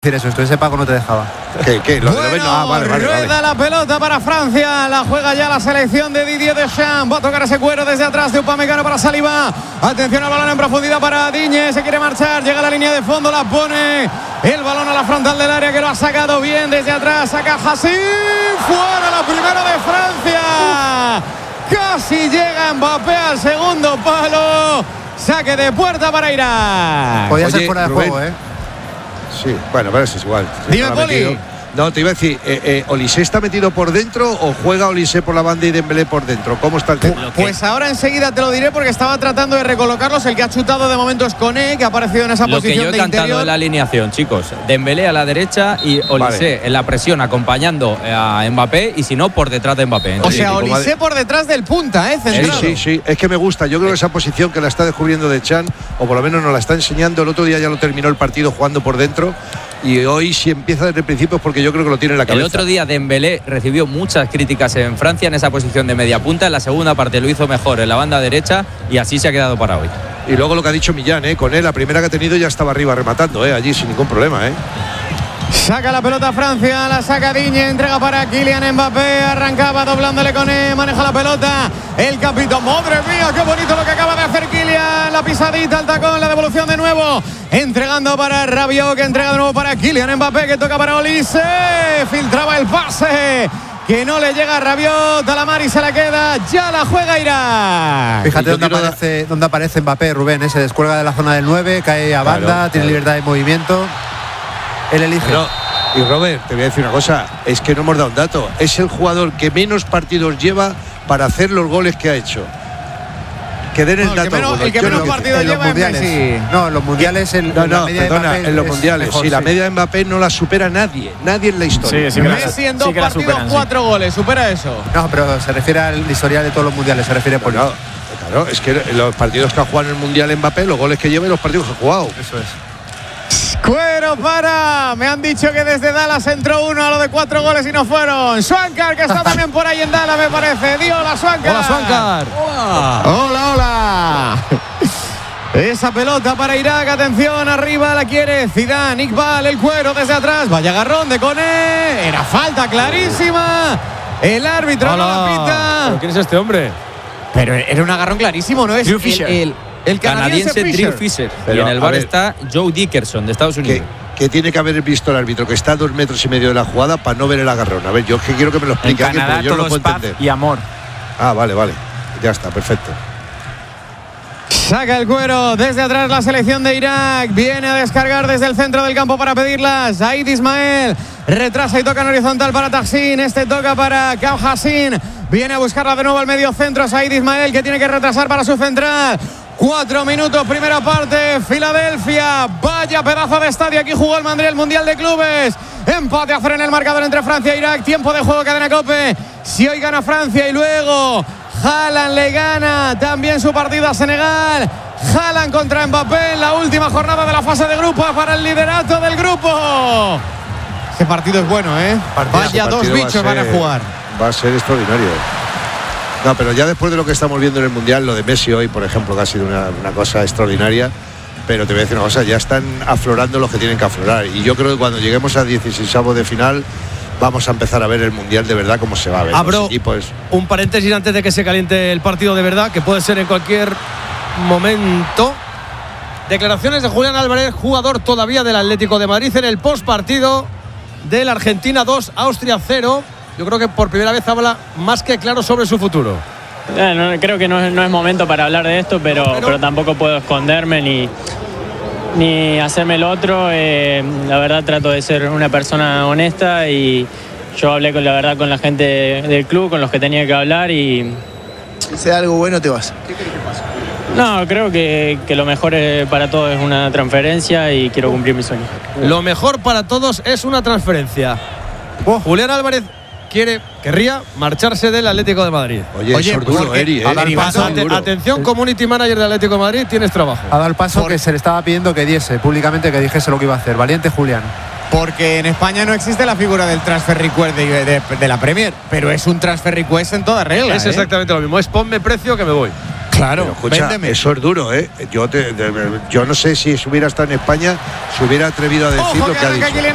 eso, esto ese Paco no te dejaba. ¿Qué? Lo de vale. Rueda la pelota para Francia, la juega ya la selección de Didier Deschamps. Va a tocar ese cuero desde atrás de Upamecano para Saliba. Atención al balón en profundidad para Digne, se quiere marchar, llega a la línea de fondo, la pone el balón a la frontal del área que lo ha sacado bien desde atrás, saca Hassim, fuera la primera de Francia. Casi llega Mbappé al segundo palo. Saque de puerta para Irak. Podía ser fuera de juego, Sí, bueno, pero eso es igual. Dime, Poli. No, te iba a decir, ¿Olise está metido por dentro o juega Olise por la banda y Dembélé por dentro? ¿Cómo está el tema? Pues ahora enseguida te lo diré porque estaba tratando de recolocarlos. El que ha chutado de momento es Koné, que ha aparecido en esa posición de interior. Lo que yo he cantado en la alineación, chicos. Dembélé a la derecha y Olise en la presión acompañando a Mbappé y si no, por detrás de Mbappé. O sea, Olise por detrás del punta, centrado. Sí, es que me gusta. Yo creo que esa posición que la está descubriendo Deschamps, o por lo menos nos la está enseñando. El otro día ya lo terminó el partido jugando por dentro. Y hoy si empieza desde el principio es porque yo creo que lo tiene en la cabeza. El otro día Dembélé recibió muchas críticas en Francia en esa posición de media punta. En la segunda parte lo hizo mejor en la banda derecha y así se ha quedado para hoy. Y luego lo que ha dicho Millán, con él, la primera que ha tenido ya estaba arriba rematando, allí sin ningún problema, Saca la pelota Francia, la saca Digne, entrega para Kylian Mbappé, arrancaba doblándole con él, maneja la pelota, el capitán, madre mía, qué bonito lo que acaba de hacer Kylian, la pisadita, el tacón, la devolución de nuevo, entregando para Rabiot, que entrega de nuevo para Kylian Mbappé, que toca para Olise, filtraba el pase, que no le llega a Rabiot, a la mar y se la queda, ya la juega Irak. Fíjate dónde aparece Mbappé, Rubén, se descuelga de la zona del 9, cae a banda, tiene libertad de movimiento. Él elige. Y Robert, te voy a decir una cosa, es que no hemos dado un dato. Es el jugador que menos partidos lleva para hacer los goles que ha hecho. Que den el dato. El que menos partidos lleva en Messi. No, en los mundiales. En los mundiales. Mejor, la media de Mbappé no la supera nadie. Nadie en la historia. Sí, Messi en 2 partidos, 4 goles. Supera eso. No, pero se refiere al historial de todos los mundiales. Se refiere por Claro, es que los partidos que ha jugado en el mundial Mbappé, los goles que lleva y los partidos que ha jugado. Eso es. Cuero para. Me han dicho que desde Dallas entró uno a lo de 4 goles y no fueron. Swankar, que está también por ahí en Dallas, me parece. Hola, Swankar. Hola, Swankar. Hola. Esa pelota para Irak. Atención, arriba la quiere Zidane. Iqbal, el cuero desde atrás. Vaya agarrón de Koné. Era falta clarísima. El árbitro no la pita. ¿Pero quién es este hombre? Pero era un agarrón clarísimo, ¿no es? El canadiense Drew Fisher. Y en el bar está Joe Dickerson, de Estados Unidos. Que tiene que haber visto el árbitro, que está a 2,5 metros de la jugada para no ver el agarrón. A ver, yo es que quiero que me lo explique alguien, porque yo no lo puedo entender. Y amor. Ah, vale. Ya está, perfecto. Saca el cuero desde atrás la selección de Irak. Viene a descargar desde el centro del campo para pedirlas. Zaid Ismael retrasa y toca en horizontal para Tahsin. Este toca para Kaw Hassin. Viene a buscarla de nuevo al medio centro. Zaid Ismael, que tiene que retrasar para su central. 4 minutos, primera parte. Filadelfia, vaya pedazo de estadio. Aquí jugó el Madrid el Mundial de Clubes. Empate a 0 en el marcador entre Francia e Irak. Tiempo de juego, cadena COPE. Si hoy gana Francia y luego Haaland le gana también su partido a Senegal. Haaland contra Mbappé en la última jornada de la fase de grupos para el liderato del grupo. Ese partido es bueno, Vaya, dos bichos van a jugar. Va a ser extraordinario. No, pero ya después de lo que estamos viendo en el Mundial, lo de Messi hoy, por ejemplo, que ha sido una cosa extraordinaria, pero te voy a decir una cosa, ya están aflorando los que tienen que aflorar. Y yo creo que cuando lleguemos a 16avos de final, vamos a empezar a ver el Mundial de verdad cómo se va a ver. Abro un paréntesis antes de que se caliente el partido de verdad, que puede ser en cualquier momento. Declaraciones de Julián Álvarez, jugador todavía del Atlético de Madrid, en el postpartido del Argentina 2, Austria 0. Yo creo que por primera vez habla más que claro sobre su futuro. Creo que no es momento para hablar de esto, pero tampoco puedo esconderme ni hacerme el otro. La verdad trato de ser una persona honesta y yo hablé con la gente del club, con los que tenía que hablar y... Si sea algo bueno te vas. ¿Qué crees que pasa? No, creo que lo mejor para todos es una transferencia y quiero cumplir mi sueño. Lo mejor para todos es una transferencia. Julián Álvarez querría marcharse del Atlético de Madrid. Oye es duro, Eri. Atención, community manager del Atlético de Madrid, tienes trabajo. Ha dado el paso que se le estaba pidiendo que diese públicamente, que dijese lo que iba a hacer. Valiente Julián. Porque en España no existe la figura del transfer request de la Premier, pero es un transfer request en toda regla. Es exactamente lo mismo, es ponme precio que me voy. Claro, pero escucha, véndeme. Eso es duro, Yo no sé si hubiera estado en España, se hubiera atrevido a decir lo que ha dicho.